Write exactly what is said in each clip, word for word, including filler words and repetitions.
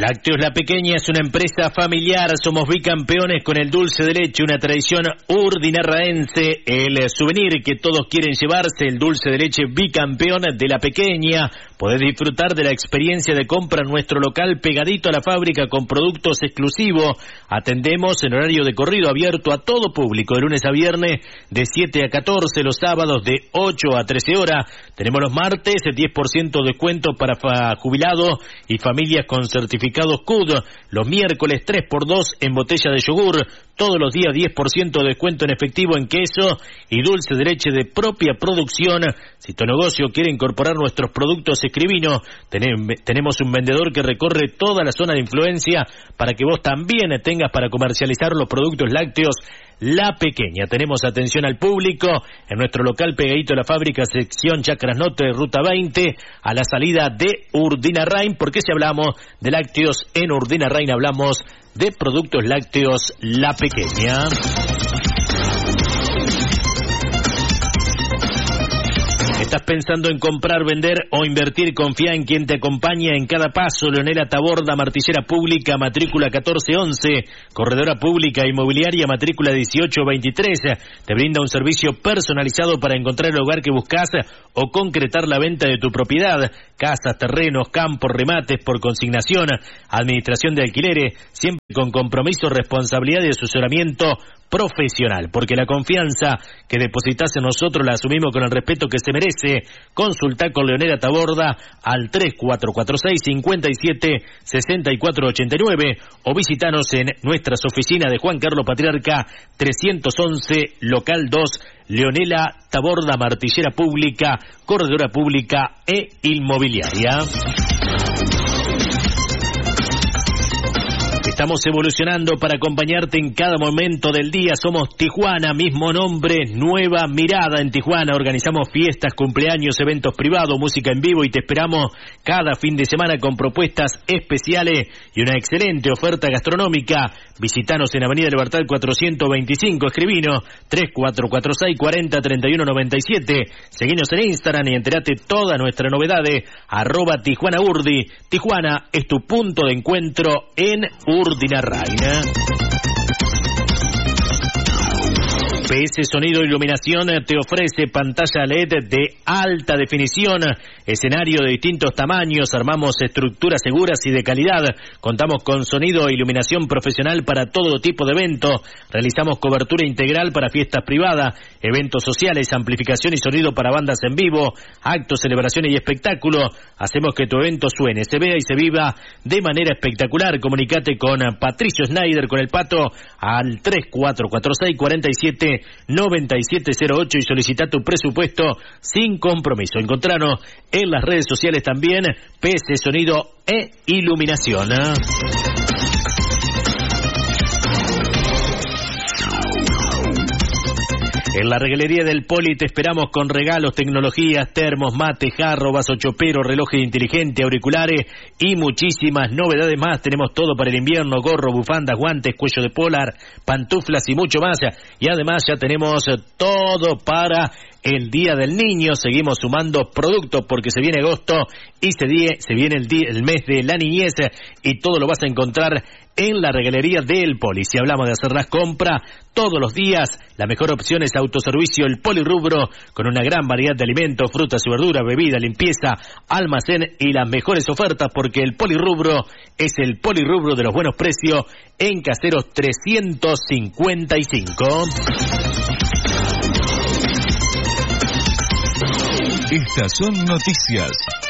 Lácteos La Pequeña es una empresa familiar, somos bicampeones con el dulce de leche, una tradición urdinarraense, el souvenir que todos quieren llevarse, el dulce de leche bicampeón de La Pequeña. Podés disfrutar de la experiencia de compra en nuestro local pegadito a la fábrica con productos exclusivos. Atendemos en horario de corrido abierto a todo público, de lunes a viernes de siete a catorce, los sábados de ocho a trece horas. Tenemos los martes el diez por ciento de descuento para jubilados y familias con certificados C U D. Los miércoles tres por dos en botella de yogur. Todos los días diez por ciento de descuento en efectivo en queso y dulce de leche de propia producción. Si tu negocio quiere incorporar nuestros productos, escribinos. Tenemos un vendedor que recorre toda la zona de influencia para que vos también tengas para comercializar los productos lácteos La Pequeña. Tenemos atención al público en nuestro local pegadito a la fábrica, sección Chacras Norte, ruta veinte, a la salida de Urdinarrain. Porque si hablamos de lácteos en Urdinarrain, hablamos de productos lácteos La Pequeña. ¿Estás pensando en comprar, vender o invertir? Confía en quien te acompaña en cada paso. Leonela Taborda, Martillera Pública, matrícula catorce once, Corredora Pública Inmobiliaria, matrícula dieciocho veintitrés. Te brinda un servicio personalizado para encontrar el hogar que buscas o concretar la venta de tu propiedad. Casas, terrenos, campos, remates por consignación, administración de alquileres, siempre con compromiso, responsabilidad y asesoramiento profesional, porque la confianza que depositas en nosotros la asumimos con el respeto que se merece. Consulta con Leonela Taborda al tres cuatro cuatro seis, cinco siete, seis cuatro ocho nueve o visitanos en nuestras oficinas de Juan Carlos Patriarca trescientos once, local dos, Leonela Taborda, Martillera Pública, Corredora Pública e Inmobiliaria. Estamos evolucionando para acompañarte en cada momento del día. Somos Tijuana, mismo nombre, nueva mirada en Tijuana. Organizamos fiestas, cumpleaños, eventos privados, música en vivo y te esperamos cada fin de semana con propuestas especiales y una excelente oferta gastronómica. Visítanos en Avenida Libertad cuatrocientos veinticinco, escribinos tres cuatro cuatro seis, cuarenta, treinta y uno noventa y siete. Seguinos en Instagram y entérate todas nuestras novedades, arroba Tijuana Urdi. Tijuana es tu punto de encuentro en Urdinarrain. P S Sonido e Iluminación te ofrece pantalla L E D de alta definición, escenario de distintos tamaños, armamos estructuras seguras y de calidad, contamos con sonido e iluminación profesional para todo tipo de eventos, realizamos cobertura integral para fiestas privadas, eventos sociales, amplificación y sonido para bandas en vivo, actos, celebraciones y espectáculos. Hacemos que tu evento suene, se vea y se viva de manera espectacular. Comunicate con Patricio Schneider, con el Pato, al tres cuatro cuatro seis, cuarenta y siete, noventa y siete cero ocho y solicita tu presupuesto sin compromiso. Encontranos en las redes sociales también, P S Sonido e Iluminación. En la regalería del Poli te esperamos con regalos, tecnologías, termos, mate, jarro, vaso chopero, relojes inteligentes, auriculares y muchísimas novedades más. Tenemos todo para el invierno, gorro, bufandas, guantes, cuello de polar, pantuflas y mucho más. Y además ya tenemos todo para el Día del Niño. Seguimos sumando productos porque se viene agosto y se, die, se viene el, día, el mes de la niñez y todo lo vas a encontrar en la regalería del Poli. Si hablamos de hacer las compras todos los días, la mejor opción es autoservicio El Polirrubro, con una gran variedad de alimentos, frutas y verduras, bebida, limpieza, almacén y las mejores ofertas, porque El Polirrubro es el Polirrubro de los buenos precios en Caseros trescientos cincuenta y cinco. Estas son noticias.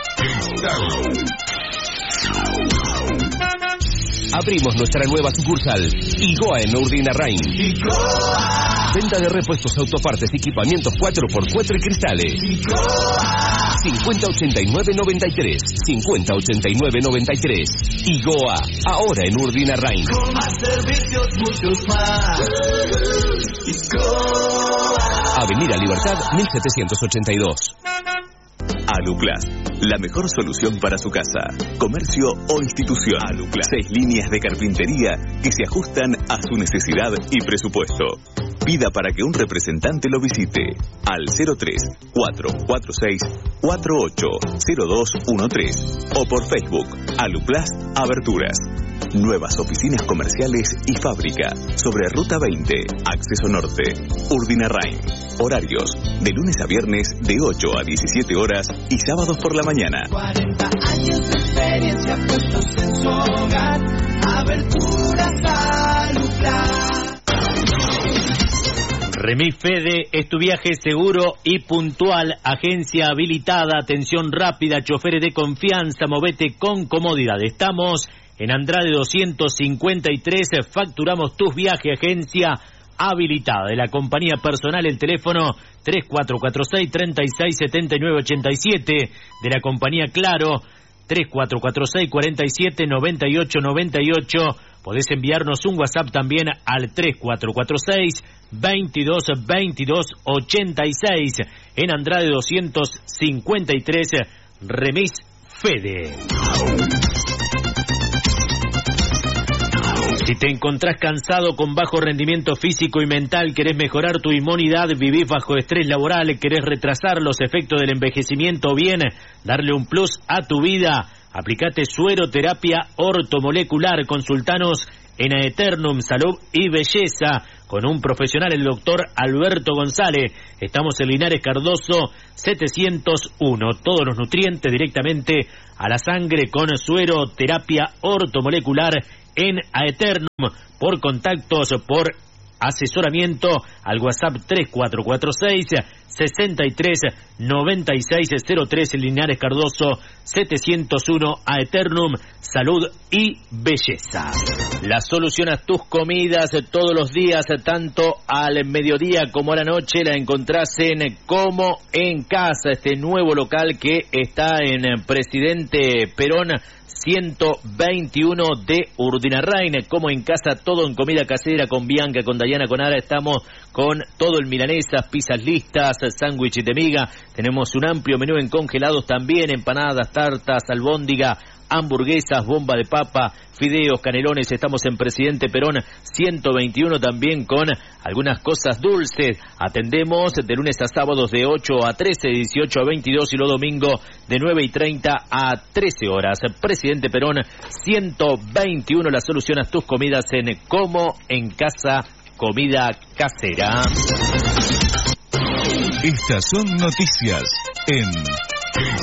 Abrimos nuestra nueva sucursal, Igoa en Urdinarrain. Igoa. Venta de repuestos, autopartes, equipamientos cuatro por cuatro y cristales. Igoa. cincuenta ochenta y nueve noventa y tres. cincuenta ochenta y nueve noventa y tres. Igoa, ahora en Urdinarrain. Con más servicios, muchos más. Igoa. Avenida Libertad mil setecientos ochenta y dos. Aluclas, la mejor solución para su casa, comercio o institución. Aluclas, seis líneas de carpintería que se ajustan a su necesidad y presupuesto. Pida para que un representante lo visite al cero tres, cuatro cuatro seis, cuatro ocho cero dos uno tres o por Facebook Aluplast Aberturas. Nuevas oficinas comerciales y fábrica sobre Ruta veinte, Acceso Norte, Urdinarrain. Horarios de lunes a viernes de ocho a diecisiete horas y sábados por la mañana. cuarenta años de experiencia puestos en su hogar. Aberturas Aluplast. Remis Fede es tu viaje seguro y puntual, agencia habilitada, atención rápida, choferes de confianza, movete con comodidad. Estamos en Andrade doscientos cincuenta y tres, facturamos tus viajes, agencia habilitada. De la compañía personal, el teléfono tres cuatro cuatro seis, tres seis siete nueve ocho siete. De la compañía Claro, tres cuatro cuatro seis, cuatro siete nueve ocho nueve ocho. Podés enviarnos un WhatsApp también al tres cuatro cuatro seis, veintidós veintidós ochenta y seis. En Andrade doscientos cincuenta y tres, Remis Fede. Si te encontrás cansado, con bajo rendimiento físico y mental, querés mejorar tu inmunidad, vivís bajo estrés laboral, querés retrasar los efectos del envejecimiento o bien darle un plus a tu vida, aplicate sueroterapia ortomolecular. Consultanos en Aeternum Salud y Belleza con un profesional, el doctor Alberto González. Estamos en Linares Cardoso setecientos uno. Todos los nutrientes directamente a la sangre con sueroterapia ortomolecular en Aeternum. Por contactos, por asesoramiento, al WhatsApp tres cuatro cuatro seis, sesenta y tres noventa y seis cero tres, Linares Cardoso setecientos uno. Aeternum Salud y Belleza. La solución a tus comidas todos los días, tanto al mediodía como a la noche, la encontrás en Como en Casa, este nuevo local que está en Presidente Perón ciento veintiuno de Urdinarrain. Como en Casa, todo en comida casera, con Bianca, con Dayana, con Ara. Estamos con todo el milanesas, pizzas listas, sándwiches de miga. Tenemos un amplio menú en congelados también, empanadas, tartas, albóndiga, hamburguesas, bomba de papa, fideos, canelones. Estamos en Presidente Perón ciento veintiuno también con algunas cosas dulces. Atendemos de lunes a sábados de ocho a trece, dieciocho a veintidós y los domingos de nueve y treinta a trece horas. Presidente Perón ciento veintiuno, la solución a tus comidas en Como en Casa, comida casera. Estas son noticias en